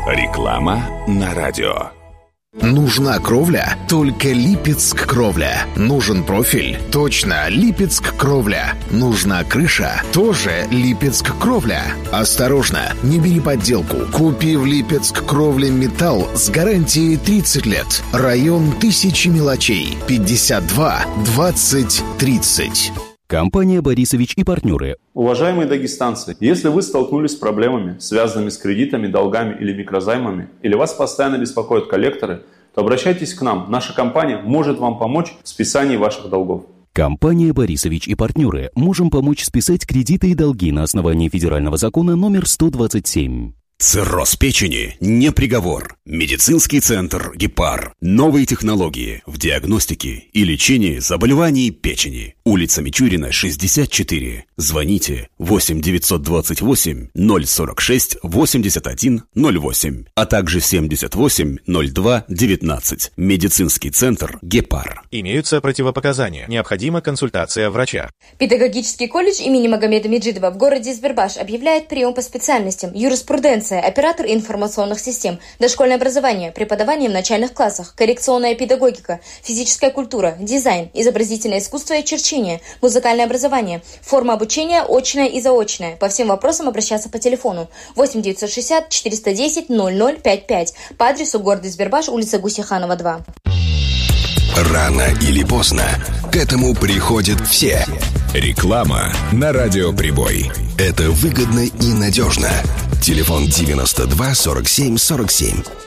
Реклама на радио. Нужна кровля? Только Липецк кровля. Нужен профиль? Точно, Липецк кровля. Нужна крыша? Тоже Липецк кровля. Осторожно, не бери подделку. Купи в Липецк кровля металл с гарантией 30 лет. Район Тысячи мелочей. 52 20 30. Компания «Борисович и партнеры». Уважаемые дагестанцы, если вы столкнулись с проблемами, связанными с кредитами, долгами или микрозаймами, или вас постоянно беспокоят коллекторы, то обращайтесь к нам. Наша компания может вам помочь в списании ваших долгов. Компания «Борисович и партнеры». Можем помочь списать кредиты и долги на основании федерального закона номер 127. Цирроз печени не приговор. Медицинский центр «Гепар». Новые технологии в диагностике и лечении заболеваний печени. Улица Мичурина, 64. Звоните 8 928 046 81 08, а также 78 02 19. Медицинский центр «Гепар». Имеются противопоказания. Необходима консультация врача. Педагогический колледж имени Магомеда Меджидова в городе Избербаш объявляет прием по специальностям: юриспруденция, оператор информационных систем, дошкольное образование, преподавание в начальных классах, коррекционная педагогика, физическая культура, дизайн, изобразительное искусство и черчение, музыкальное образование, форма обучения очная и заочная. По всем вопросам обращаться по телефону 8 960 410 0055 по адресу города Избербаш, улица Гусейханова, 2. Рано или поздно к этому приходят все. Реклама на радиоприбой. Это выгодно и надежно. Телефон 92 47 47.